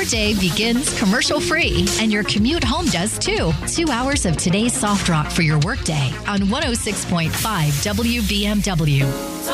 day begins commercial free, and your commute home does too. 2 hours of today's soft rock for your workday on 106.5 WBMW.